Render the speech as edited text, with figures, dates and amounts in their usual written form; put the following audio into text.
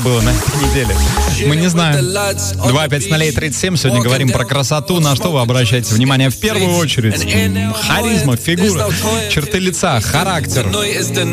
было на этой неделе? Мы не знаем. 25037. Сегодня говорим про красоту. На что вы обращаете внимание в первую очередь? Харизма, фигура, черты лица, характер.